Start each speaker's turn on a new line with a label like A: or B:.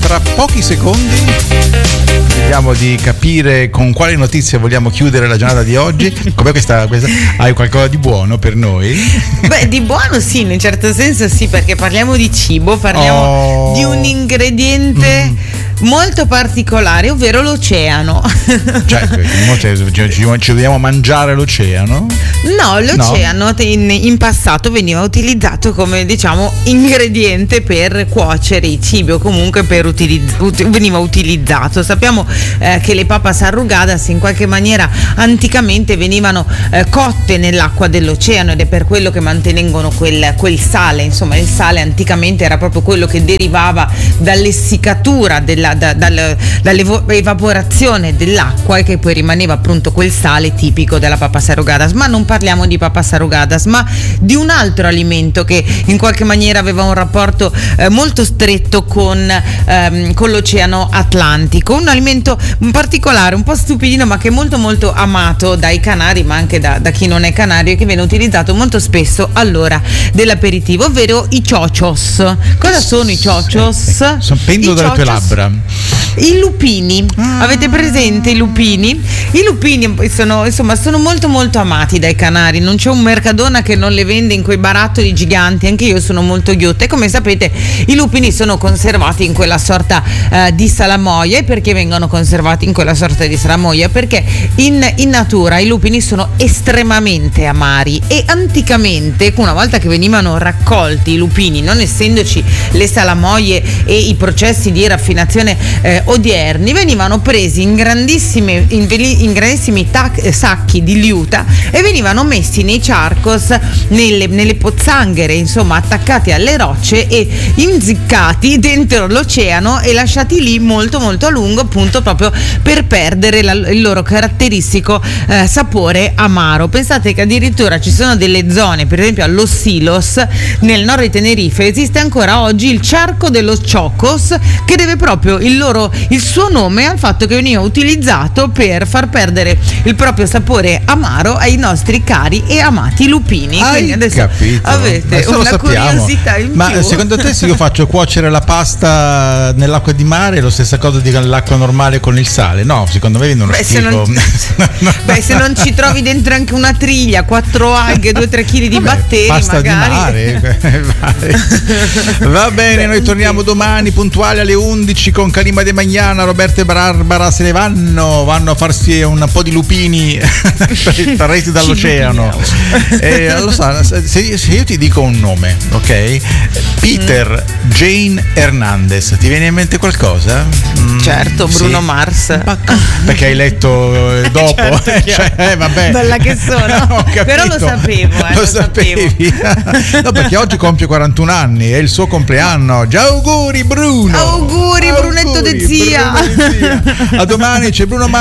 A: tra pochi secondi. Vediamo di capire con quale notizie vogliamo chiudere la giornata di oggi. Com'è questa? Hai qualcosa di buono per noi?
B: Beh, di buono sì, in un certo senso sì, perché parliamo di cibo, parliamo di un ingrediente molto particolare, ovvero l'oceano.
A: Cioè, ci dobbiamo mangiare l'oceano?
B: No, l'oceano in passato veniva utilizzato come, diciamo, ingrediente per cuocere i cibi, o comunque veniva utilizzato. Sappiamo che le papas arrugadas in qualche maniera anticamente venivano cotte nell'acqua dell'oceano, ed è per quello che mantengono quel sale. Insomma, il sale anticamente era proprio quello che derivava dall'essiccatura dall'evaporazione dell'acqua, e che poi rimaneva appunto quel sale tipico della papas arrugadas. Ma non parliamo di papas arrugadas, ma di un altro alimento che in qualche maniera aveva un rapporto molto stretto con l'oceano Atlantico, un alimento particolare, un po' stupidino, ma che è molto molto amato dai canari, ma anche da chi non è canario, e che viene utilizzato molto spesso all'ora dell'aperitivo, ovvero i chochos. Cosa sono i chochos?
A: Pendono dalle tue labbra.
B: I lupini. Avete presente i lupini? I lupini sono molto molto amati dai canari. Non c'è un Mercadona che non le vende in quei barattoli giganti. Anche io sono molto ghiotta, e come sapete i lupini sono conservati in quella sorta di salamoia. E perché vengono conservati in quella sorta di salamoia? Perché in natura i lupini sono estremamente amari, e anticamente, una volta che venivano raccolti i lupini, non essendoci le salamoie e i processi di raffinazione odierni, venivano presi in grandissimi sacchi di liuta e venivano messi nei charcos, nelle pozzanghere, insomma attaccati alle rocce e inziccati dentro l'oceano e lasciati lì molto molto a lungo, appunto proprio per perdere il loro caratteristico sapore amaro. Pensate che addirittura ci sono delle zone, per esempio a Los Silos nel nord di Tenerife, esiste ancora oggi il Charco de los Chocos, che deve proprio il suo nome al fatto che veniva utilizzato per far perdere il proprio sapore amaro ai nostri cari e amati lupini. Quindi adesso
A: capito.
B: Avete una curiosità in
A: ma
B: più.
A: Secondo te, se io faccio cuocere la pasta nell'acqua di mare, è lo stessa cosa di l'acqua normale con il sale? No, secondo me viene uno schifo.
B: Se non ci trovi dentro anche una triglia, 4 alghe, 2-3 kg di batteri,
A: pasta
B: magari
A: di mare. Va bene, noi torniamo domani puntuali alle 11 con Calima De Magnana. Roberto e Barbara se ne vanno a farsi un po' di lupini traiti dall'oceano. Lo sa, se io ti dico un nome, ok? Peter Jane Hernandez, ti viene in mente qualcosa?
B: Certo, Bruno Mars.
A: Perché hai letto dopo?
B: Certo,
A: vabbè.
B: Bella che sono. Però lo sapevo.
A: Lo sapevi? No, perché oggi compie 41 anni, è il suo compleanno. Auguri Bruno.
B: Auguri Brunetto de zia.
A: A domani, c'è Bruno Mars.